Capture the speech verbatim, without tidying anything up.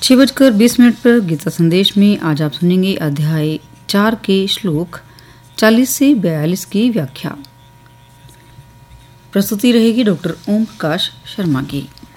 छह बजकर बीस मिनट पर गीता संदेश में आज आप सुनेंगे अध्याय चार के श्लोक चालीस से बयालीस की व्याख्या। प्रस्तुति रहेगी डॉक्टर ओम प्रकाश शर्मा की।